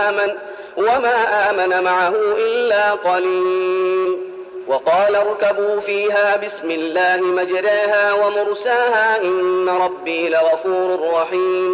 وما آمن معه إلا قليل. وقال اركبوا فيها بسم الله مجراها ومرساها إن ربي لغفور رحيم.